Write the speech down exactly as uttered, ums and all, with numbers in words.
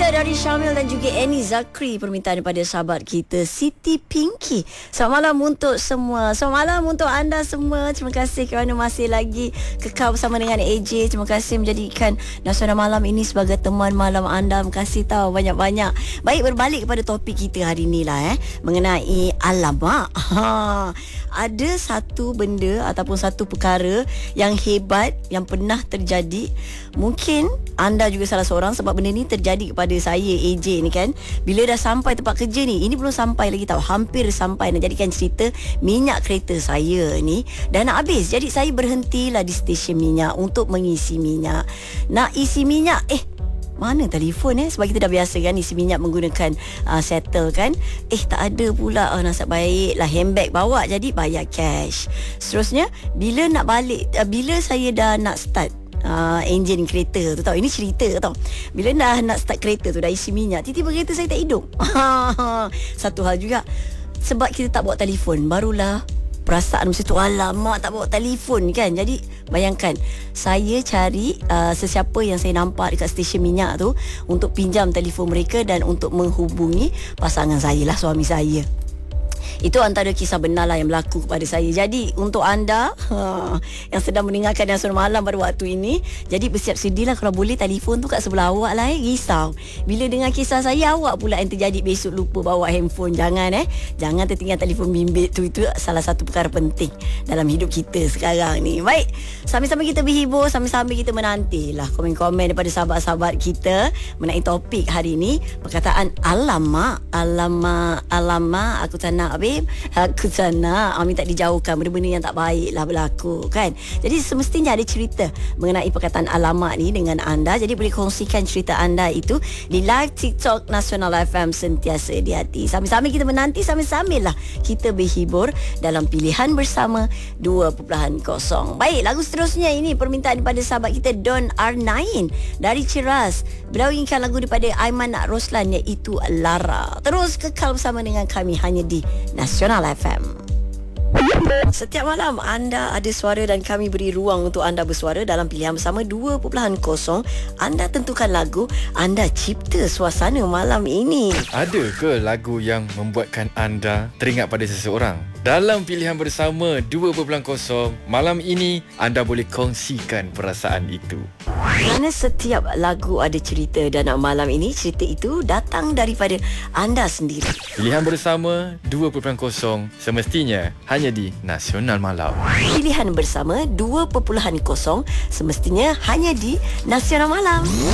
Cinta dari Syamil dan juga Annie Zakri, permintaan daripada sahabat kita Siti Pinky. Selamat malam untuk semua. Selamat malam untuk anda semua. Terima kasih kerana masih lagi kekal bersama dengan A J. Terima kasih menjadikan Nasional Malam ini sebagai teman malam anda. Terima kasih tahu banyak-banyak. Baik, berbalik kepada topik kita hari ni lah eh, mengenai alamak. Ha, ada satu benda ataupun satu perkara yang hebat yang pernah terjadi. Mungkin anda juga salah seorang, sebab benda ni terjadi kepada saya, A J ni kan. Bila dah sampai tempat kerja ni, ini belum sampai lagi tahu, hampir sampai, nak jadikan cerita, minyak kereta saya ni dah nak habis. Jadi saya berhentilah di stesen minyak untuk mengisi minyak. Nak isi minyak, eh mana telefon eh? Sebab kita dah biasa kan isi minyak menggunakan uh, settle kan. Eh tak ada pula. Oh, nasib baik lah handbag bawa, jadi bayar cash. Seterusnya bila nak balik, uh, bila saya dah nak start Uh, enjin kereta tu, tahu ini cerita tau. Bila dah nak start kereta tu, dah isi minyak, tiba-tiba kereta saya tak hidup. Satu hal juga, sebab kita tak bawa telefon, barulah perasaan macam tu, alamak tak bawa telefon kan. Jadi bayangkan, saya cari uh, sesiapa yang saya nampak dekat stesen minyak tu untuk pinjam telefon mereka dan untuk menghubungi pasangan saya lah, suami saya. Itu antara kisah benar lah yang berlaku kepada saya. Jadi untuk anda ha, yang sedang mendengarkan Nasional Malam pada waktu ini, jadi bersiap sedilah kalau boleh telefon tu kat sebelah awak lah eh. Risau bila dengar kisah saya, awak pula yang terjadi besok lupa bawa handphone. Jangan eh, jangan tertinggal telefon bimbit tu. Itu salah satu perkara penting dalam hidup kita sekarang ni. Baik, sambil-sambil kita berhibur, sambil-sambil kita menantilah komen-komen daripada sahabat-sahabat kita mengenai topik hari ini. Perkataan alamak, alamak, alamak, aku tak nak babe, aku tak nak. Amin tak dijauhkan benda-benda yang tak baik lah berlaku kan. Jadi semestinya ada cerita mengenai perkataan alamak ni dengan anda. Jadi boleh kongsikan cerita anda itu di live TikTok Nasional F M sentiasa di hati. Sambil-sambil kita menanti, sambil-sambil lah kita berhibur dalam Pilihan Bersama dua titik kosong. Baik, lagu seterusnya ini permintaan daripada sahabat kita Don R sembilan dari Ceras. Beliau inginkan lagu daripada Aiman Roslan, iaitu Lara. Terus kekal bersama dengan kami hanya di Nasional F M. Setiap malam anda ada suara dan kami beri ruang untuk anda bersuara dalam Pilihan Bersama dua titik kosong. Anda tentukan lagu, anda cipta suasana malam ini. Ada ke lagu yang membuatkan anda teringat pada seseorang? Dalam Pilihan Bersama dua titik kosong malam ini, anda boleh kongsikan perasaan itu. Kerana setiap lagu ada cerita, dan malam ini cerita itu datang daripada anda sendiri. Pilihan Bersama dua titik kosong semestinya hanya di Nasional Malam. Pilihan Bersama dua titik kosong semestinya hanya di Nasional Malam.